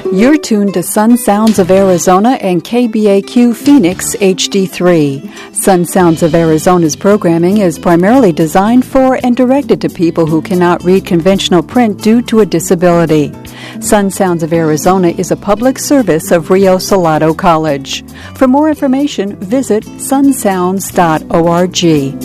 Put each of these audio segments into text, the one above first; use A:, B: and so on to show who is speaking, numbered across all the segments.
A: You're tuned to Sun Sounds of Arizona and KBAQ Phoenix HD3. Sun Sounds of Arizona's programming is primarily designed for and directed to people who cannot read conventional print due to a disability. Sun Sounds of Arizona is a public service of Rio Salado College. For more information, visit sunsounds.org.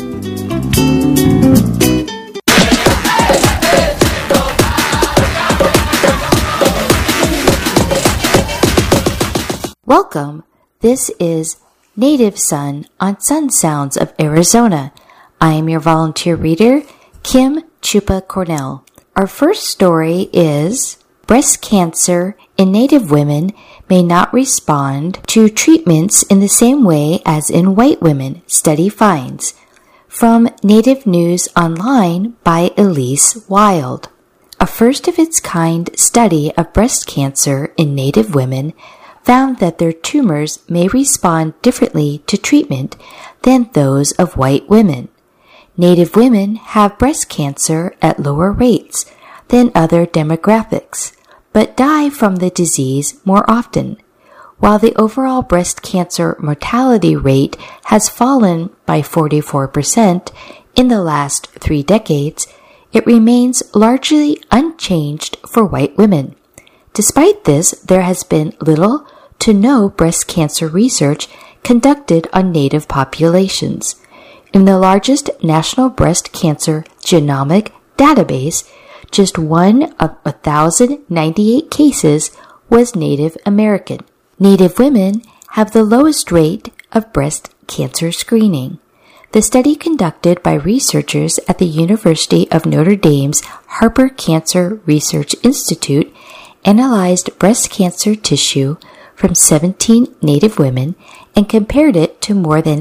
B: Welcome. This is Native Sun on Sun Sounds of Arizona. I am your volunteer reader, Kim Chupa Cornell. Our first story is breast cancer in Native women may not respond to treatments in the same way as in white women, study finds. From Native News Online by Elise Wild. A first-of-its-kind study of breast cancer in Native women found that their tumors may respond differently to treatment than those of white women. Native women have breast cancer at lower rates than other demographics, but die from the disease more often. While the overall breast cancer mortality rate has fallen by 44% in the last 3 decades, it remains largely unchanged for white women. Despite this, there has been little to no breast cancer research conducted on Native populations. In the largest national breast cancer genomic database, just 1 of 1,098 cases was Native American. Native women have the lowest rate of breast cancer screening. The study conducted by researchers at the University of Notre Dame's Harper Cancer Research Institute analyzed breast cancer tissue from 17 Native women and compared it to more than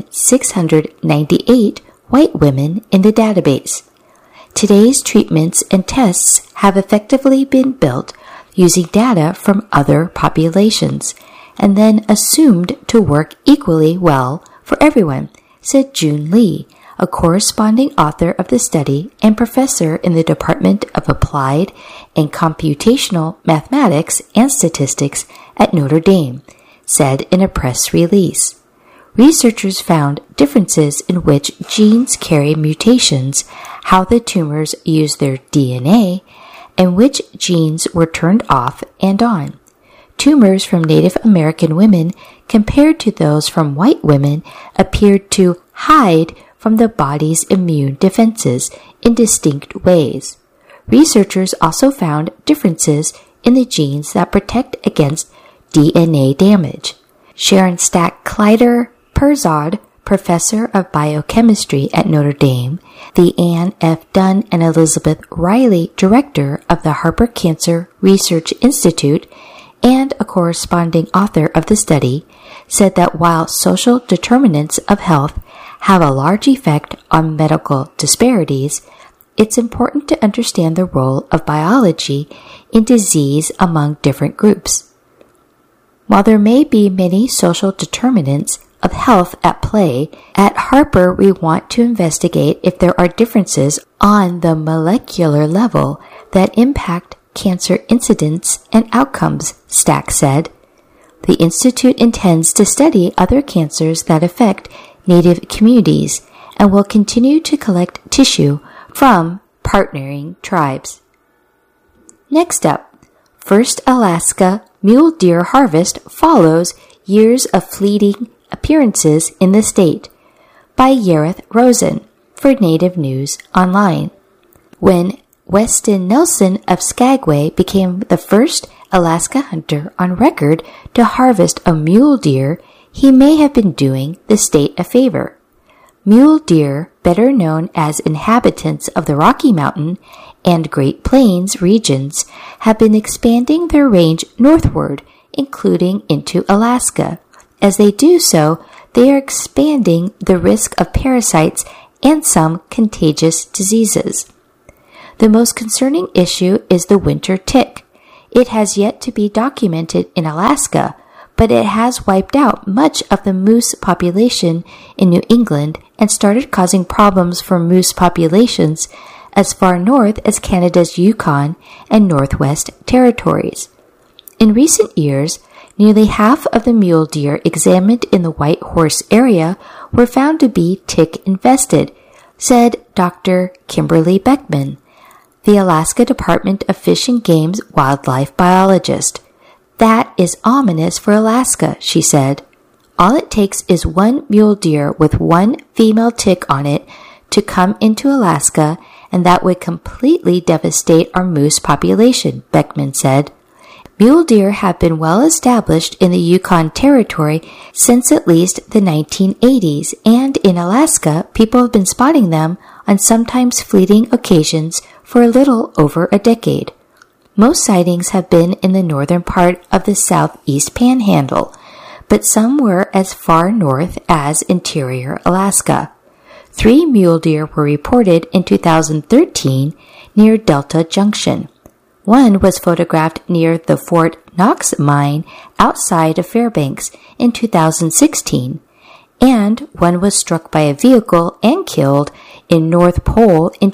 B: 698 white women in the database. Today's treatments and tests have effectively been built using data from other populations and then assumed to work equally well for everyone, said June Lee, a corresponding author of the study and professor in the Department of Applied and Computational Mathematics and Statistics at Notre Dame, said in a press release. Researchers found differences in which genes carry mutations, how the tumors use their DNA, and which genes were turned off and on. Tumors from Native American women compared to those from white women appeared to hide from the body's immune defenses in distinct ways. Researchers also found differences in the genes that protect against DNA damage. Sharon Stack-Kleider Perzad, professor of biochemistry at Notre Dame, the Ann F. Dunn and Elizabeth Riley director of the Harper Cancer Research Institute, and a corresponding author of the study, said that while social determinants of health have a large effect on medical disparities, it's important to understand the role of biology in disease among different groups. While there may be many social determinants of health at play, at Harper we want to investigate if there are differences on the molecular level that impact cancer incidence and outcomes, Stack said. The Institute intends to study other cancers that affect Native communities and will continue to collect tissue from partnering tribes. Next up, First Alaska Mule Deer Harvest Follows Years of Fleeting Appearances in the State by Gareth Rosen for Native News Online. When Weston Nelson of Skagway became the first Alaska hunter on record to harvest a mule deer, he may have been doing the state a favor. Mule deer, better known as inhabitants of the Rocky Mountain and Great Plains regions, have been expanding their range northward, including into Alaska. As they do so, they are expanding the risk of parasites and some contagious diseases. The most concerning issue is the winter tick. It has yet to be documented in Alaska, but it has wiped out much of the moose population in New England and started causing problems for moose populations as far north as Canada's Yukon and Northwest Territories. In recent years, nearly half of the mule deer examined in the White Horse area were found to be tick-infested, said Dr. Kimberly Beckman, the Alaska Department of Fish and Game's wildlife biologist. "That is ominous for Alaska," she said. "All it takes is one mule deer with one female tick on it to come into Alaska, and that would completely devastate our moose population," Beckman said. Mule deer have been well established in the Yukon Territory since at least the 1980s, and in Alaska, people have been spotting them on sometimes fleeting occasions for a little over a decade. Most sightings have been in the northern part of the southeast panhandle, but some were as far north as interior Alaska. 3 mule deer were reported in 2013 near Delta Junction. One was photographed near the Fort Knox mine outside of Fairbanks in 2016, and one was struck by a vehicle and killed in North Pole in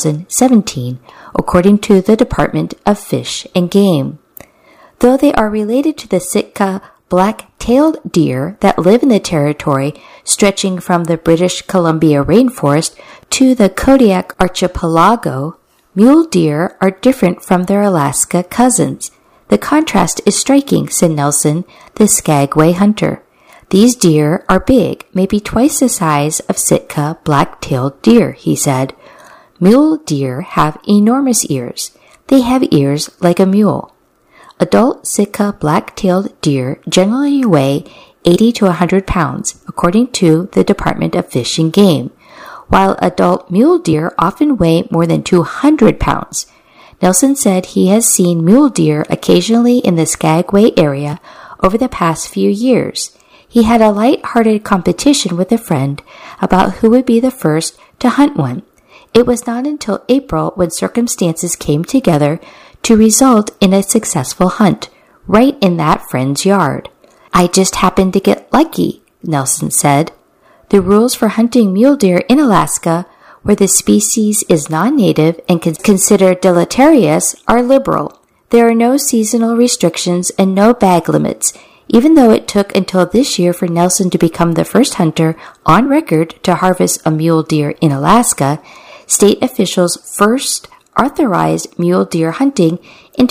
B: 2017, according to the Department of Fish and Game. Though they are related to the Sitka black-tailed deer that live in the territory stretching from the British Columbia rainforest to the Kodiak archipelago, mule deer are different from their Alaska cousins. "The contrast is striking," said Nelson, the Skagway hunter. "These deer are big, maybe twice the size of Sitka black-tailed deer," he said. "Mule deer have enormous ears. They have ears like a mule." Adult Sitka black-tailed deer generally weigh 80 to 100 pounds, according to the Department of Fish and Game, while adult mule deer often weigh more than 200 pounds. Nelson said he has seen mule deer occasionally in the Skagway area over the past few years. He had a light-hearted competition with a friend about who would be the first to hunt one. It was not until April when circumstances came together to result in a successful hunt, right in that friend's yard. "I just happened to get lucky," Nelson said. The rules for hunting mule deer in Alaska, where the species is non-native and considered deleterious, are liberal. There are no seasonal restrictions and no bag limits, even though it took until this year for Nelson to become the first hunter on record to harvest a mule deer in Alaska. State officials first authorized mule deer hunting in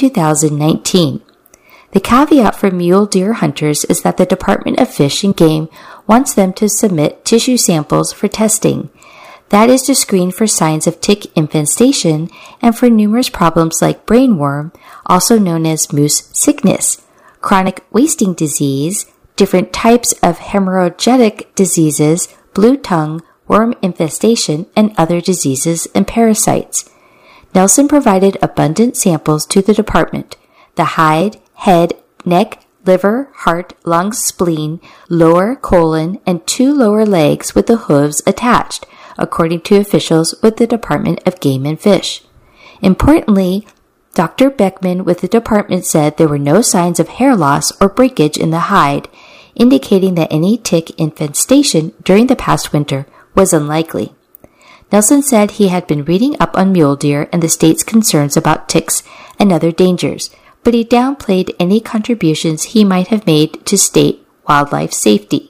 B: 2019. The caveat for mule deer hunters is that the Department of Fish and Game wants them to submit tissue samples for testing. That is to screen for signs of tick infestation and for numerous problems like brainworm, also known as moose sickness, chronic wasting disease, different types of hemorrhagic diseases, blue tongue, worm infestation, and other diseases and parasites. Nelson provided abundant samples to the department. The hide, head, neck, liver, heart, lungs, spleen, lower colon, and 2 lower legs with the hooves attached, according to officials with the Department of Game and Fish. Importantly, Dr. Beckman with the department said there were no signs of hair loss or breakage in the hide, indicating that any tick infestation during the past winter was unlikely. Nelson said he had been reading up on mule deer and the state's concerns about ticks and other dangers, but he downplayed any contributions he might have made to state wildlife safety.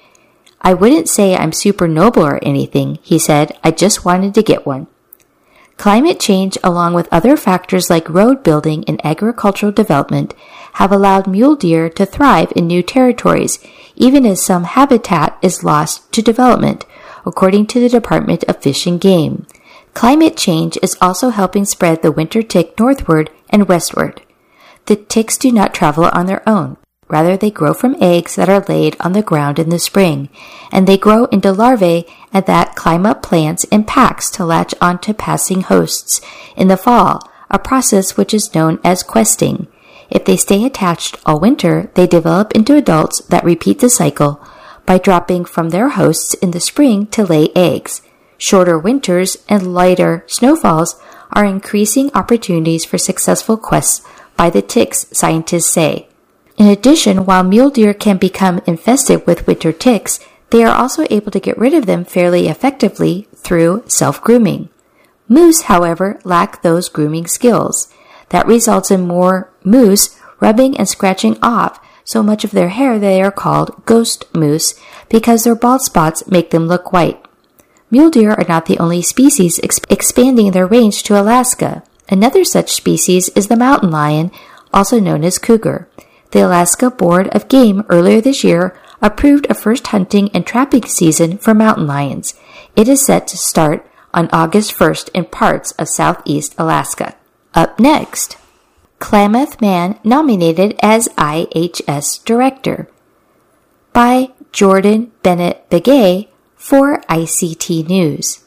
B: "I wouldn't say I'm super noble or anything," he said. "I just wanted to get one." Climate change, along with other factors like road building and agricultural development, have allowed mule deer to thrive in new territories, even as some habitat is lost to development, according to the Department of Fish and Game. Climate change is also helping spread the winter tick northward and westward. The ticks do not travel on their own. Rather, they grow from eggs that are laid on the ground in the spring, and they grow into larvae and that climb up plants in packs to latch onto passing hosts in the fall, a process which is known as questing. If they stay attached all winter, they develop into adults that repeat the cycle by dropping from their hosts in the spring to lay eggs. Shorter winters and lighter snowfalls are increasing opportunities for successful quests by the ticks, scientists say. In addition, while mule deer can become infested with winter ticks, they are also able to get rid of them fairly effectively through self-grooming. Moose, however, lack those grooming skills. That results in more moose rubbing and scratching off so much of their hair they are called ghost moose because their bald spots make them look white. Mule deer are not the only species expanding their range to Alaska. Another such species is the mountain lion, also known as cougar. The Alaska Board of Game earlier this year approved a first hunting and trapping season for mountain lions. It is set to start on August 1st in parts of southeast Alaska. Up next, Klamath Man nominated as IHS Director by Jordan Bennett Begay for ICT News.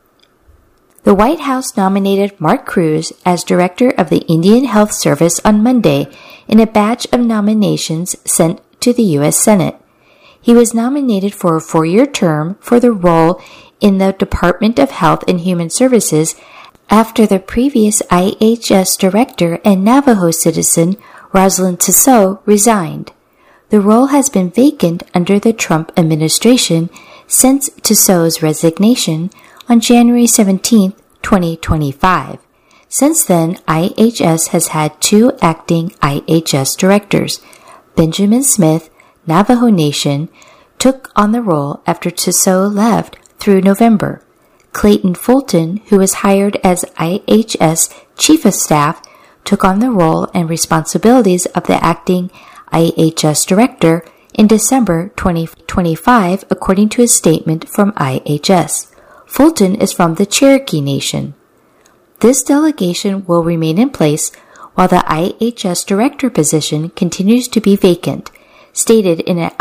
B: The White House nominated Mark Cruz as Director of the Indian Health Service on Monday in a batch of nominations sent to the U.S. Senate. He was nominated for a 4-year term for the role in the Department of Health and Human Services after the previous IHS Director and Navajo citizen Rosalyn Tissot resigned. The role has been vacant under the Trump administration since Tissot's resignation on January 17, 2025. Since then, IHS has had 2 acting IHS directors. Benjamin Smith, Navajo Nation, took on the role after Tissot left through November. Clayton Fulton, who was hired as IHS Chief of Staff, took on the role and responsibilities of the acting IHS Director in December 2025, according to a statement from IHS. Fulton is from the Cherokee Nation. This delegation will remain in place while the IHS Director position continues to be vacant, stated in an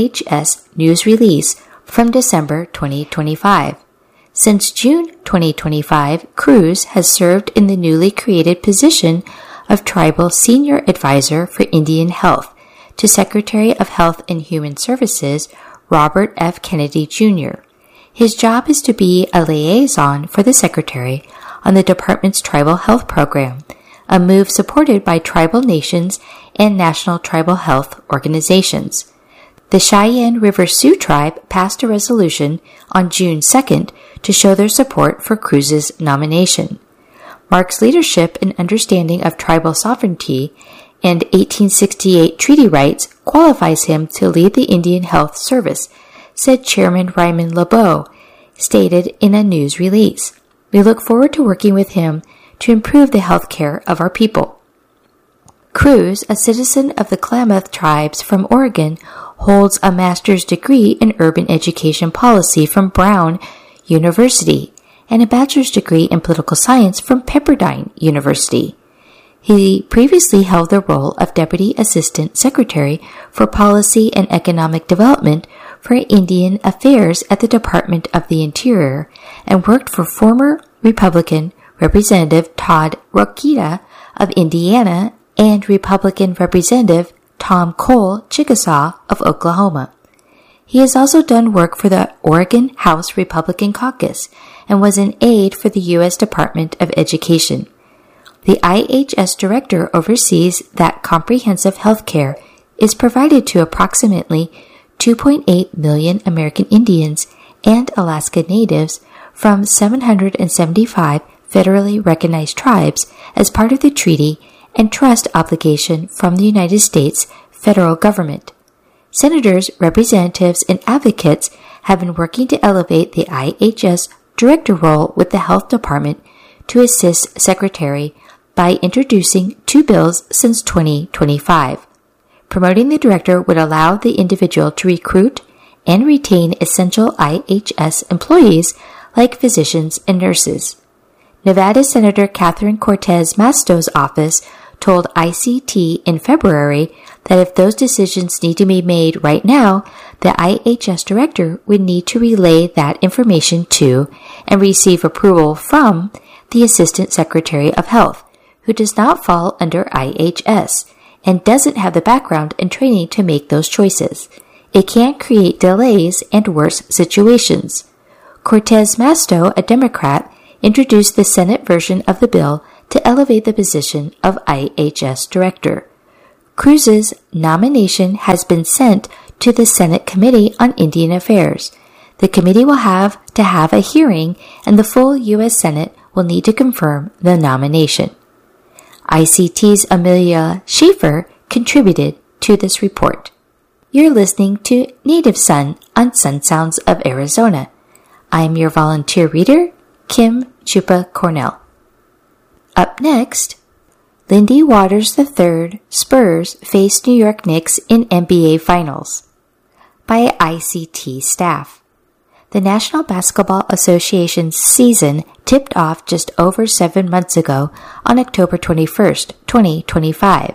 B: IHS news release from December 2025. Since June 2025, Cruz has served in the newly created position of Tribal Senior Advisor for Indian Health to Secretary of Health and Human Services Robert F. Kennedy, Jr. His job is to be a liaison for the Secretary on the department's tribal health program, a move supported by tribal nations and national tribal health organizations. The Cheyenne River Sioux Tribe passed a resolution on June 2nd to show their support for Cruz's nomination. Mark's leadership and understanding of tribal sovereignty and 1868 treaty rights qualifies him to lead the Indian Health Service, said Chairman Raymond LeBeau, stated in a news release. We look forward to working with him to improve the health care of our people. Cruz, a citizen of the Klamath tribes from Oregon, holds a master's degree in urban education policy from Brown University and a bachelor's degree in political science from Pepperdine University. He previously held the role of Deputy Assistant Secretary for Policy and Economic Development for Indian Affairs at the Department of the Interior and worked for former Republican Representative Todd Rokita of Indiana and Republican Representative Tom Cole Chickasaw of Oklahoma. He has also done work for the Oregon House Republican Caucus and was an aide for the U.S. Department of Education. The IHS Director oversees that comprehensive health care is provided to approximately 2.8 million American Indians and Alaska Natives from 775 federally recognized tribes as part of the treaty and trust obligation from the United States federal government. Senators, representatives, and advocates have been working to elevate the IHS Director role with the Health Department to assist Secretary by introducing 2 bills since 2025. Promoting the Director would allow the individual to recruit and retain essential IHS employees like physicians and nurses. Nevada Senator Catherine Cortez Masto's office told ICT in February that if those decisions need to be made right now, the IHS Director would need to relay that information to and receive approval from the Assistant Secretary of Health, who does not fall under IHS and doesn't have the background and training to make those choices. It can create delays and worse situations. Cortez Masto, a Democrat, introduced the Senate version of the bill to elevate the position of IHS Director. Cruz's nomination has been sent to the Senate Committee on Indian Affairs. The committee will have to have a hearing, and the full U.S. Senate will need to confirm the nomination. ICT's Amelia Schaefer contributed to this report. You're listening to Native Son on Sun Sounds of Arizona. I'm your volunteer reader, Kim Chupa Cornell. Up next, Lindy Waters III Spurs face New York Knicks in NBA Finals by ICT staff. The National Basketball Association's season tipped off just over 7 months ago on October 21st, 2025.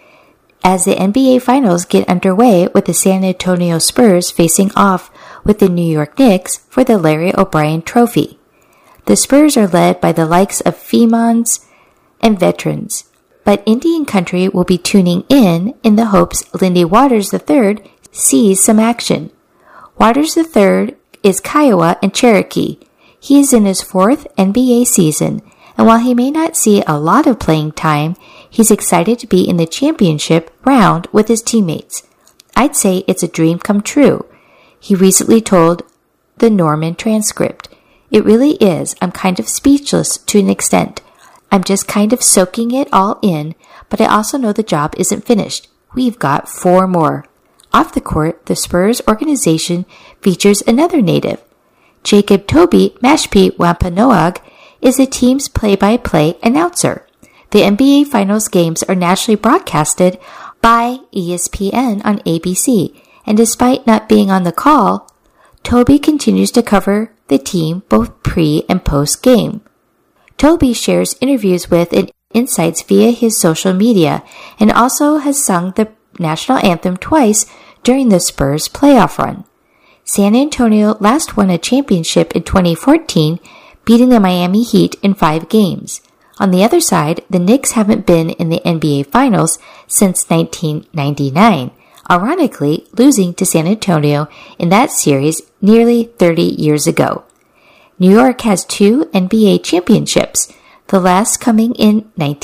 B: As the NBA Finals get underway with the San Antonio Spurs facing off with the New York Knicks for the Larry O'Brien Trophy. The Spurs are led by the likes of Femons and veterans, but Indian Country will be tuning in the hopes Lindy Waters III sees some action. Waters III is Kiowa and Cherokee. He is in his 4th NBA season, and while he may not see a lot of playing time, he's excited to be in the championship round with his teammates. I'd say it's a dream come true, he recently told the Norman Transcript. It really is. I'm kind of speechless to an extent. I'm just kind of soaking it all in, but I also know the job isn't finished. We've got 4 more. Off the court, the Spurs organization features another native. Jacob Toby Mashpee Wampanoag is the team's play-by-play announcer. The NBA Finals games are nationally broadcasted by ESPN on ABC, and despite not being on the call, Toby continues to cover the team both pre- and post-game. Toby shares interviews with and insights via his social media and also has sung the national anthem twice during the Spurs playoff run. San Antonio last won a championship in 2014, beating the Miami Heat in 5 games. On the other side, the Knicks haven't been in the NBA Finals since 1999, ironically losing to San Antonio in that series nearly 30 years ago. New York has 2 NBA championships, the last coming in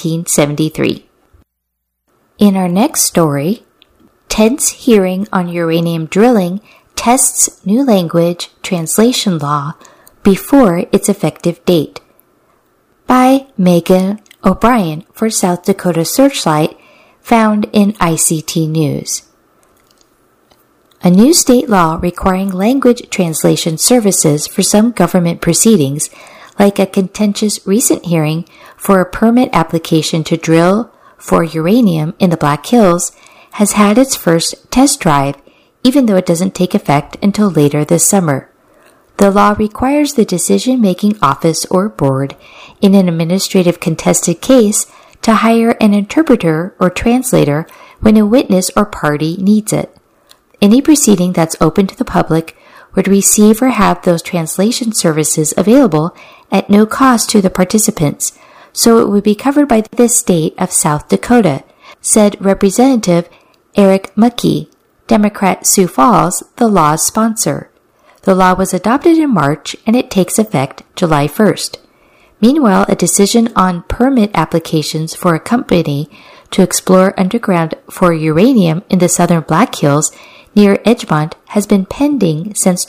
B: 1973. In our next story, tense hearing on uranium drilling tests new language translation law before its effective date, by Megan O'Brien for South Dakota Searchlight, found in ICT News. A new state law requiring language translation services for some government proceedings, like a contentious recent hearing for a permit application to drill for uranium in the Black Hills, has had its first test drive, even though it doesn't take effect until later this summer. The law requires the decision-making office or board in an administrative contested case to hire an interpreter or translator when a witness or party needs it. Any proceeding that's open to the public would receive or have those translation services available at no cost to the participants, so it would be covered by the state of South Dakota, said Representative Eric Muckey, Democrat Sioux Falls, the law's sponsor. The law was adopted in March and it takes effect July 1st. Meanwhile, a decision on permit applications for a company to explore underground for uranium in the southern Black Hills near Edgemont has been pending since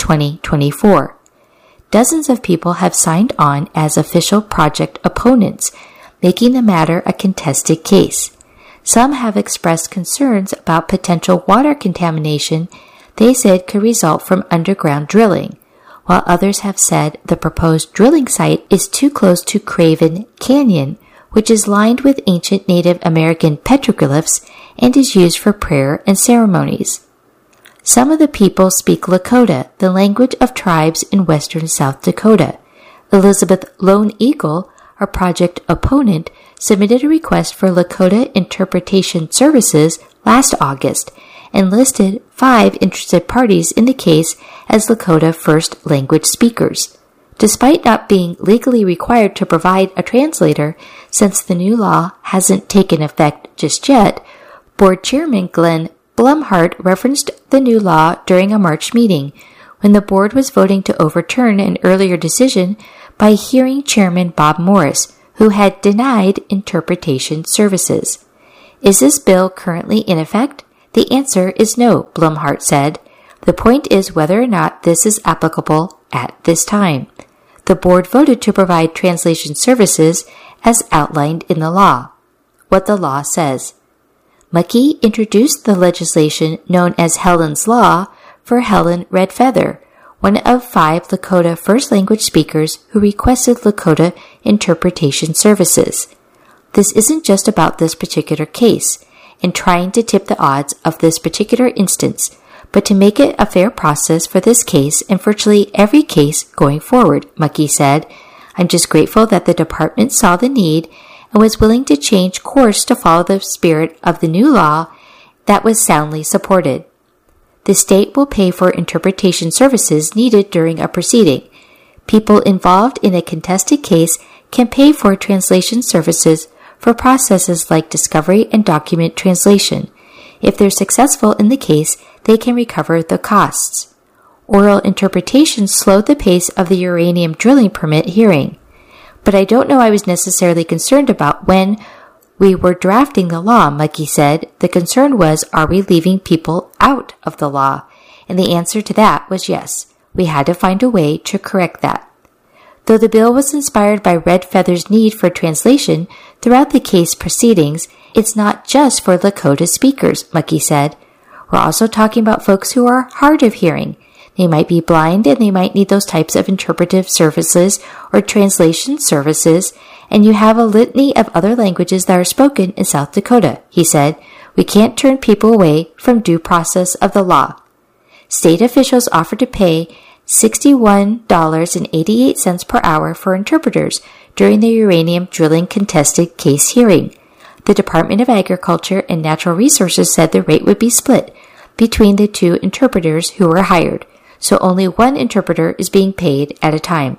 B: 2024. Dozens of people have signed on as official project opponents, making the matter a contested case. Some have expressed concerns about potential water contamination they said could result from underground drilling, while others have said the proposed drilling site is too close to Craven Canyon, which is lined with ancient Native American petroglyphs and is used for prayer and ceremonies. Some of the people speak Lakota, the language of tribes in western South Dakota. Elizabeth Lone Eagle, our project opponent, submitted a request for Lakota interpretation services last August and listed 5 interested parties in the case as Lakota first language speakers. Despite not being legally required to provide a translator since the new law hasn't taken effect just yet, Board Chairman Glenn Blumhart referenced the new law during a March meeting when the board was voting to overturn an earlier decision by hearing Chairman Bob Morris, who had denied interpretation services. Is this bill currently in effect? The answer is no, Blumhart said. The point is whether or not this is applicable at this time. The board voted to provide translation services as outlined in the law. What the law says. Mucky introduced the legislation known as Helen's Law for Helen Red Feather, one of 5 Lakota first language speakers who requested Lakota interpretation services. This isn't just about this particular case and trying to tip the odds of this particular instance, but to make it a fair process for this case and virtually every case going forward, Mucky said. I'm just grateful that the department saw the need and was willing to change course to follow the spirit of the new law that was soundly supported. The state will pay for interpretation services needed during a proceeding. People involved in a contested case can pay for translation services for processes like discovery and document translation. If they're successful in the case, they can recover the costs. Oral interpretation slowed the pace of the uranium drilling permit hearing. But I don't know I was necessarily concerned about when we were drafting the law, Mucky said. The concern was, are we leaving people out of the law? And the answer to that was yes. We had to find a way to correct that. Though the bill was inspired by Red Feather's need for translation throughout the case proceedings, it's not just for Lakota speakers, Mucky said. We're also talking about folks who are hard of hearing. They might be blind and they might need those types of interpretive services or translation services, and you have a litany of other languages that are spoken in South Dakota, he said. We can't turn people away from due process of the law. State officials offered to pay $61.88 per hour for interpreters during the uranium drilling contested case hearing. The Department of Agriculture and Natural Resources said the rate would be split between the 2 interpreters who were hired, so only one interpreter is being paid at a time.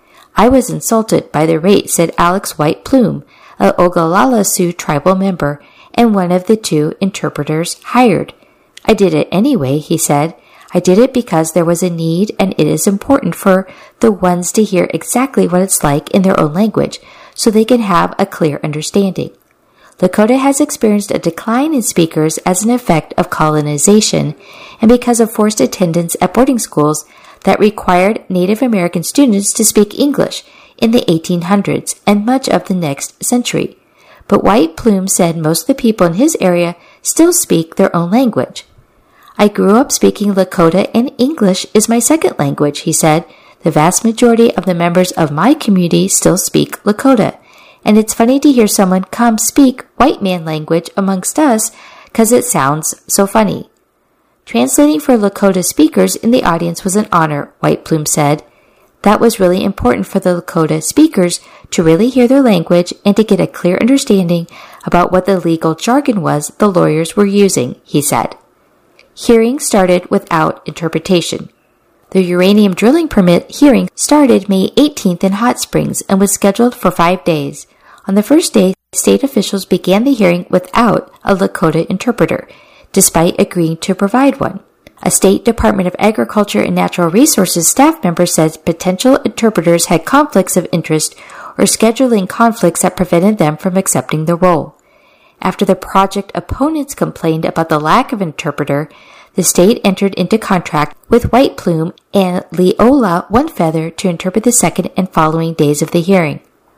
B: I was insulted by the rate, said Alex White Plume, a Oglala Sioux tribal member and one of the 2 interpreters hired. I did it anyway, he said. I did it because there was a need and it is important for the ones to hear exactly what it's like in their own language so they can have a clear understanding. Lakota has experienced a decline in speakers as an effect of colonization and because of forced attendance at boarding schools that required Native American students to speak English in the 1800s and much of the next century. But White Plume said most of the people in his area still speak their own language. I grew up speaking Lakota and English is my second language, he said. The vast majority of the members of my community still speak Lakota. And it's funny to hear someone come speak white man language amongst us because it sounds so funny. Translating for Lakota speakers in the audience was an honor, White Plume said. That was really important for the Lakota speakers to really hear their language and to get a clear understanding about what the legal jargon was the lawyers were using, he said. Hearing started without interpretation. The uranium drilling permit hearing started May 18th in Hot Springs and was scheduled for 5 days. On the first day, state officials began the hearing without a Lakota interpreter, despite agreeing to provide one. A State Department of Agriculture and Natural Resources staff member says potential interpreters had conflicts of interest or scheduling conflicts that prevented them from accepting the role. After the project opponents complained about the lack of interpreter, the state entered into contract with White Plume and Leola One Feather to interpret the second and following days of the hearing.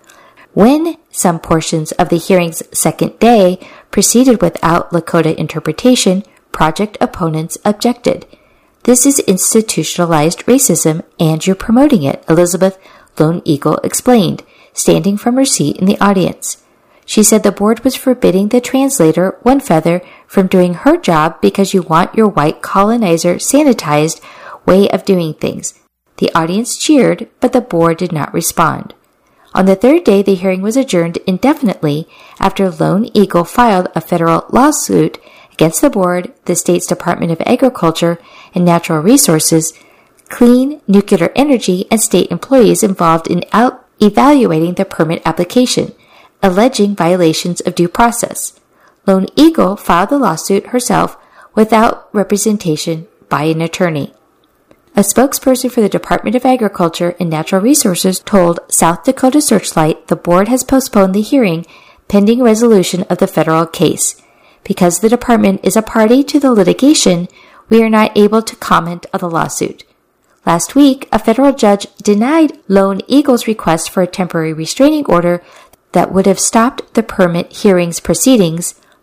B: When some portions of the hearing's second day proceeded without Lakota interpretation, project opponents objected. This is institutionalized racism and you're promoting it, Elizabeth Lone Eagle explained, standing from her seat in the audience. She said the board was forbidding the translator, One Feather, from doing her job because you want your white colonizer sanitized way of doing things. The audience cheered, but the board did not respond. On the third day, the hearing was adjourned indefinitely after Lone Eagle filed a federal lawsuit against the board, the state's Department of Agriculture and Natural Resources, Clean Nuclear Energy, and state employees involved in evaluating the permit application, alleging violations of due process. Lone Eagle filed the lawsuit herself without representation by an attorney. A spokesperson for the Department of Agriculture and Natural Resources told South Dakota Searchlight the board has postponed the hearing pending resolution of the federal case. Because the department is a party to the litigation, we are not able to comment on the lawsuit. Last week, a federal judge denied Lone Eagle's request for a temporary restraining order that would have stopped the permit hearings proceedings,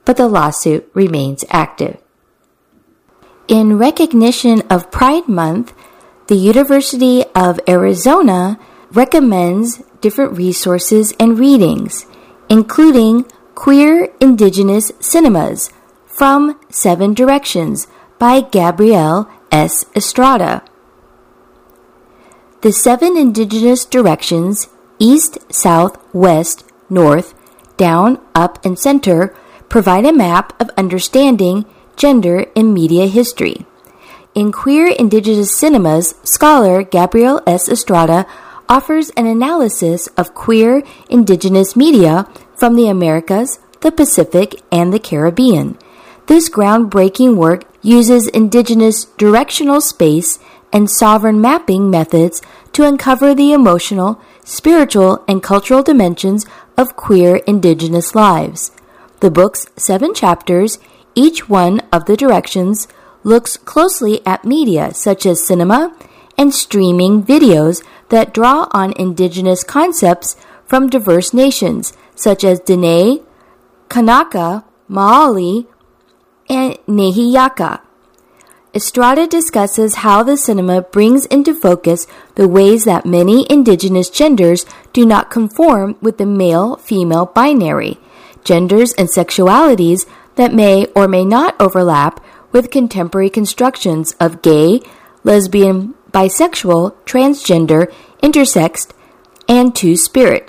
B: but the lawsuit remains active. In recognition of Pride Month, the University of Arizona recommends different resources and readings, including Queer Indigenous Cinemas from 7 Directions by Gabrielle S. Estrada. The 7 indigenous directions, east, south, west, north, down, up, and center, provide a map of understanding gender in media history. In Queer Indigenous Cinemas, scholar Gabrielle S. Estrada offers an analysis of queer indigenous media from the Americas, the Pacific, and the Caribbean. This groundbreaking work uses indigenous directional space and sovereign mapping methods to uncover the emotional, spiritual, and cultural dimensions of queer indigenous lives. The book's 7 chapters, each one of the directions, looks closely at media such as cinema and streaming videos that draw on indigenous concepts from diverse nations such as Dene, Kanaka, Maoli, and Nehiyaka. Estrada discusses how the cinema brings into focus the ways that many indigenous genders do not conform with the male-female binary, genders and sexualities that may or may not overlap with contemporary constructions of gay, lesbian, bisexual, transgender, intersex, and two-spirit,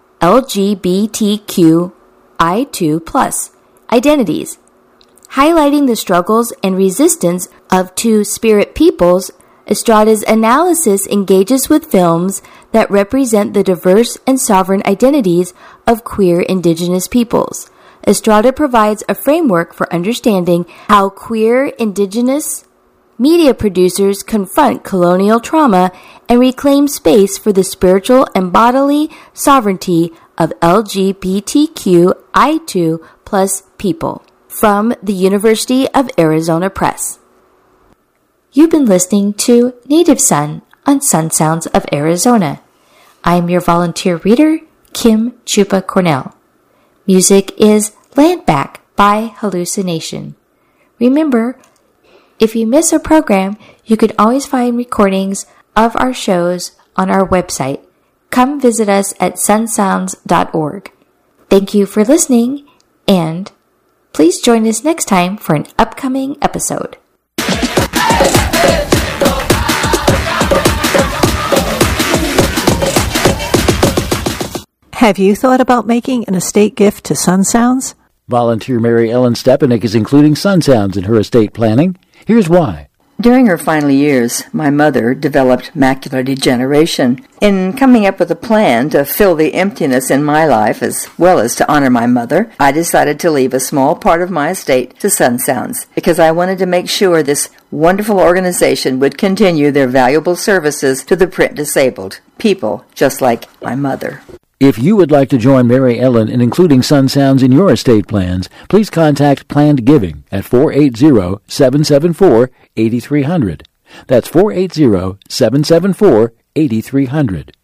B: LGBTQI2+ identities. Highlighting the struggles and resistance of two-spirit peoples, Estrada's analysis engages with films that represent the diverse and sovereign identities of queer indigenous peoples. Estrada provides a framework for understanding how queer indigenous media producers confront colonial trauma and reclaim space for the spiritual and bodily sovereignty of LGBTQI2+ people. From the University of Arizona Press. You've been listening to Native Son on Sun Sounds of Arizona. I'm your volunteer reader, Kim Chupa Cornell. Music is Land Back by Hallucination. Remember, if you miss a program, you can always find recordings of our shows on our website. Come visit us at sunsounds.org. Thank you for listening, and please join us next time for an upcoming episode.
C: Have you thought about making an estate gift to Sun Sounds?
D: Volunteer Mary Ellen Stepanek is including Sun Sounds in her estate planning. Here's why.
E: During her final years, my mother developed macular degeneration. In coming up with a plan to fill the emptiness in my life as well as to honor my mother, I decided to leave a small part of my estate to Sun Sounds because I wanted to make sure this wonderful organization would continue their valuable services to the print disabled, people just like my mother.
D: If you would like to join Mary Ellen in including Sun Sounds in your estate plans, please contact Planned Giving at 480-774-8300. That's 480-774-8300.